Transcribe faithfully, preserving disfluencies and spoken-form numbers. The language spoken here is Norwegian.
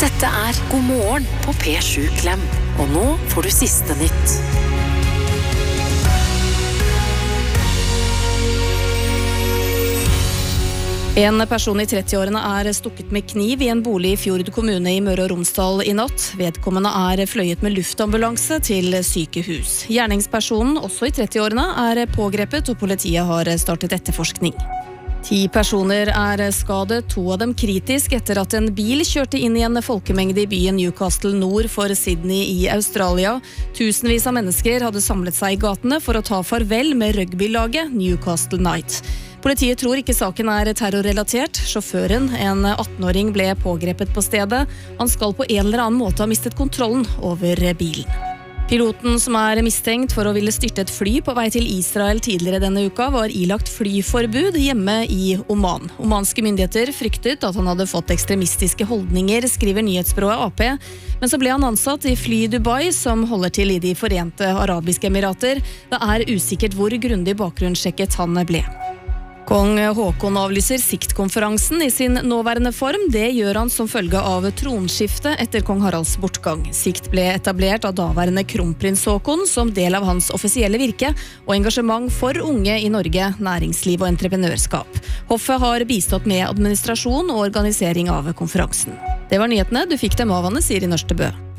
Dette er God morgen på P sju Klem, og nå får du siste nytt. En person i trettiårene er stukket med kniv i en bolig i Fjord kommune i Møre og Romsdal i natt. Vedkommende er fløyet med luftambulanse til sykehus. Gjerningspersonen, også i trettiårene, er pågrepet, og politiet har startet etterforskning. Ti personer er skadet, to av dem kritisk etter at en bil kjørte inn i en folkemengde i byen Newcastle nord for Sydney i Australia. Tusenvis av mennesker hadde samlet seg i gatene for å ta farvel med rugbylaget Newcastle Knight. Politiet tror ikke saken er terrorrelatert. Sjåføren, en atten-åring, ble pågrepet på stedet. Han skal på en eller annen måte ha mistet kontrollen over bilen. Piloten, som er mistenkt for å ville styrte et fly på vei til Israel tidligere denne uka, var ilagt flyforbud hjemme i Oman. Omanske myndigheter fryktet at han hadde fått ekstremistiske holdninger, skriver nyhetsbyrået A P. Men så ble han ansatt i Fly Dubai, som holder til i de Forente Arabiske Emirater. Det er usikkert hvor grundig bakgrunnssjekket han ble. Kong Håkon avlyser siktkonferansen i sin nåværende form. Det gjør han som følge av tronskifte etter kong Haralds bortgang. Sikt ble etablert av daværende kronprins Håkon som del av hans offisielle virke og engasjement for unge i Norge, næringsliv og entreprenørskap. Hoffet har bistått med administrasjon og organisering av konferansen. Det var nyhetene. Du fikk dem av Anne Siri Nørstebø.